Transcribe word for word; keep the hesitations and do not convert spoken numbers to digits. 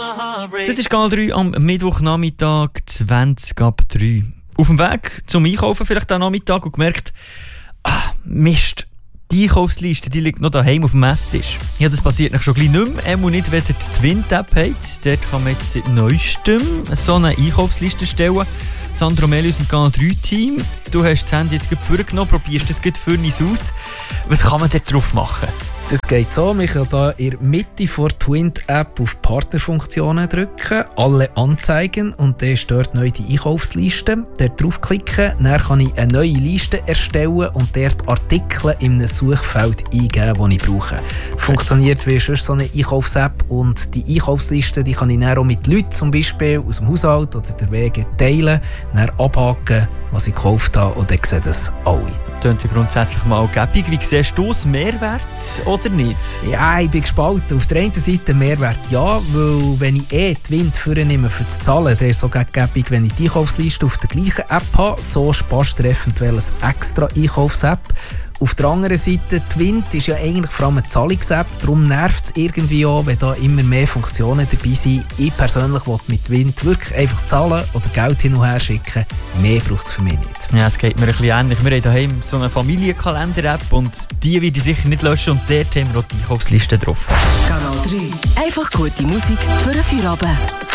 Das ist Kanal drei am Mittwochnachmittag zwanzig ab drei. Auf dem Weg zum Einkaufen vielleicht am Nachmittag und gemerkt, ah, Mist, die Einkaufsliste die liegt noch daheim auf dem Esstisch. Ja, das passiert noch schon ein bisschen nicht mehr, auch nicht, wenn ihr die Twint-App habt. Dort kann man jetzt seit neuestem so eine Einkaufsliste stellen. Sandro Meli aus dem Kanal drei Team, du hast das Handy jetzt gerade vorgenommen, probierst das gerade für uns aus. Was kann man dort drauf machen? Das geht so, man kann hier in der Mitte der Twint-App auf Partnerfunktionen drücken, alle anzeigen und dann ist dort neu die Einkaufsliste. Dort draufklicken, dann kann ich eine neue Liste erstellen und dort Artikel in einem Suchfeld eingeben, die ich brauche. Funktioniert wie sonst so eine Einkaufs-App und die Einkaufsliste die kann ich dann auch mit Leuten zum Beispiel aus dem Haushalt oder der Wege teilen, dann abhaken, was ich gekauft habe und dann sehen das alle. Klingt ja grundsätzlich mal gäbig. Wie siehst du es? Mehrwert oder nicht? Ja, ich bin gespalten. Auf der einen Seite Mehrwert ja, weil wenn ich eh die Wind vornehme für das Zahlen, dann ist es so gäbig, wenn ich die Einkaufsliste auf der gleichen App habe. So sparst du eventuell eine extra Einkaufs-App. Auf der anderen Seite, Twint ist ja eigentlich vor allem eine Zahlungs-App, darum nervt es irgendwie auch, wenn da immer mehr Funktionen dabei sind. Ich persönlich will mit Twint wirklich einfach zahlen oder Geld hin und her schicken. Mehr braucht es für mich nicht. Ja, es geht mir ein bisschen ähnlich. Wir haben daheim so eine Familienkalender-App und die werde ich sicher nicht löschen und dort haben wir auch die Einkaufsliste drauf. Kanal drei. Einfach gute Musik für einen Feierabend.